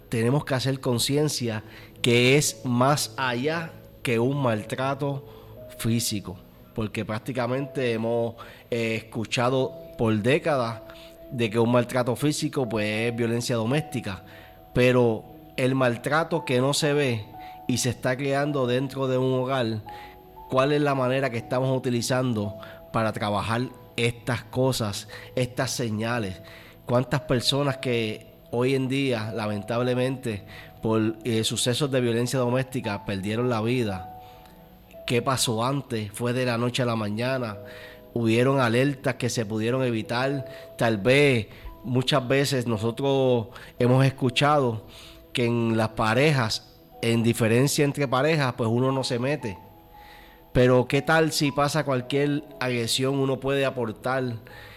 tenemos que hacer conciencia que es más allá que un maltrato físico, porque prácticamente hemos escuchado por décadas de que un maltrato físico pues es violencia doméstica, pero el maltrato que no se ve y se está creando dentro de un hogar, ¿cuál es la manera que estamos utilizando para trabajar estas cosas, estas señales? ¿Cuántas personas que hoy en día, lamentablemente, por sucesos de violencia doméstica, perdieron la vida? ¿Qué pasó antes? ¿Fue de la noche a la mañana? ¿Hubieron alertas que se pudieron evitar? Tal vez, muchas veces nosotros hemos escuchado que en las parejas, en diferencia entre parejas, pues uno no se mete. Pero ¿qué tal si pasa cualquier agresión? Uno puede aportar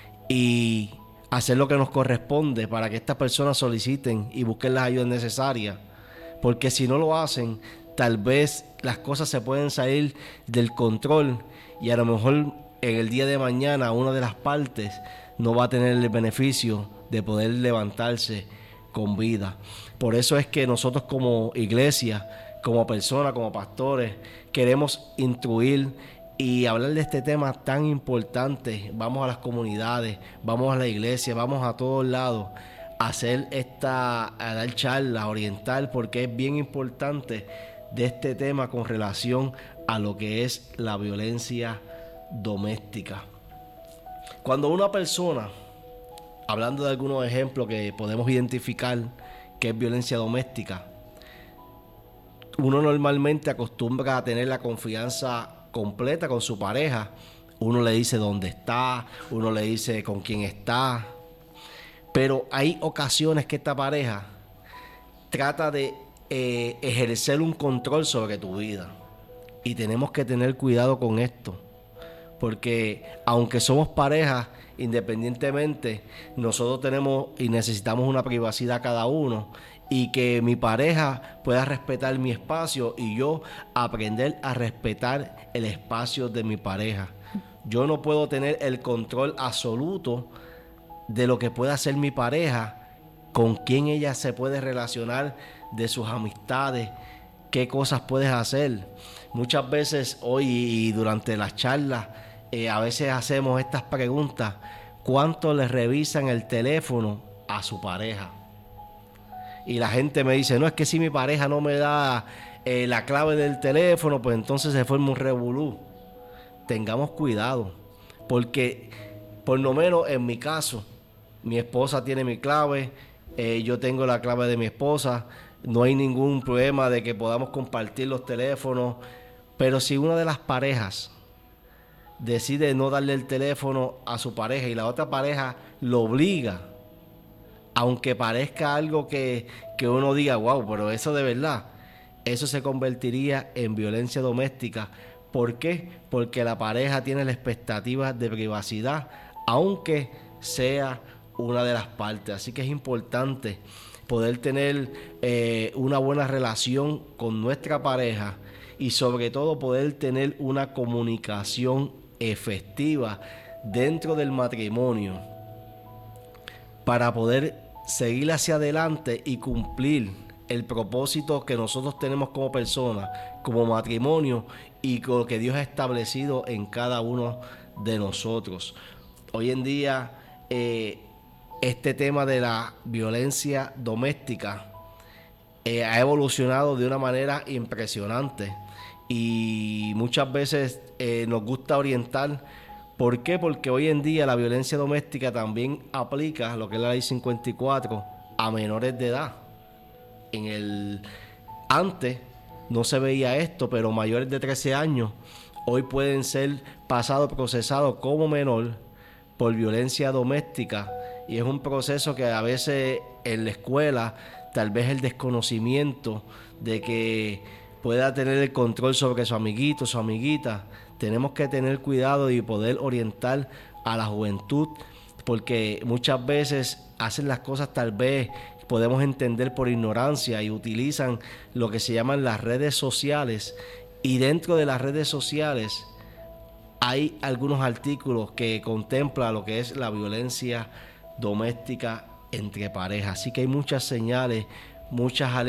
y hacer lo que nos corresponde para que estas personas soliciten y busquen las ayudas necesarias. Porque si no lo hacen, tal vez las cosas se pueden salir del control y a lo mejor en el día de mañana una de las partes no va a tener el beneficio de poder levantarse con vida. Por eso es que nosotros como iglesia, como personas, como pastores, queremos instruir y hablar de este tema tan importante. Vamos a las comunidades, vamos a la iglesia, vamos a todos lados a a dar charlas, a orientar, porque es bien importante de este tema con relación a lo que es la violencia doméstica. Cuando una persona, hablando de algunos ejemplos que podemos identificar que es violencia doméstica, uno normalmente acostumbra a tener la confianza completa con su pareja. Uno le dice dónde está, uno le dice con quién está. Pero hay ocasiones que esta pareja trata de ejercer un control sobre tu vida. Y tenemos que tener cuidado con esto. Porque aunque somos pareja, independientemente, nosotros tenemos y necesitamos una privacidad cada uno. Y que mi pareja pueda respetar mi espacio y yo aprender a respetar el espacio de mi pareja. Yo no puedo tener el control absoluto de lo que pueda hacer mi pareja, con quién ella se puede relacionar, de sus amistades, qué cosas puedes hacer. Muchas veces hoy y durante las charlas, a veces hacemos estas preguntas: ¿cuánto le revisan el teléfono a su pareja? Y la gente me dice, no, es que si mi pareja no me da la clave del teléfono, pues entonces se forma un revolú. Tengamos cuidado, porque por lo menos en mi caso, mi esposa tiene mi clave, yo tengo la clave de mi esposa, no hay ningún problema de que podamos compartir los teléfonos. Pero si una de las parejas decide no darle el teléfono a su pareja y la otra pareja lo obliga, aunque parezca algo que uno diga, wow, pero eso de verdad, eso se convertiría en violencia doméstica. ¿Por qué? Porque la pareja tiene la expectativa de privacidad, aunque sea una de las partes. Así que es importante poder tener una buena relación con nuestra pareja y sobre todo poder tener una comunicación efectiva dentro del matrimonio para poder seguir hacia adelante y cumplir el propósito que nosotros tenemos como personas, como matrimonio y con lo que Dios ha establecido en cada uno de nosotros. Hoy en día este tema de la violencia doméstica ha evolucionado de una manera impresionante y muchas veces nos gusta orientar. ¿Por qué? Porque hoy en día la violencia doméstica también aplica lo que es la ley 54 a menores de edad. Antes no se veía esto, pero mayores de 13 años hoy pueden ser pasados, procesados como menor por violencia doméstica, y es un proceso que a veces en la escuela tal vez el desconocimiento de que pueda tener el control sobre su amiguito, su amiguita. Tenemos que tener cuidado y poder orientar a la juventud, porque muchas veces hacen las cosas tal vez podemos entender por ignorancia y utilizan lo que se llaman las redes sociales, y dentro de las redes sociales hay algunos artículos que contemplan lo que es la violencia doméstica entre parejas. Así que hay muchas señales muchas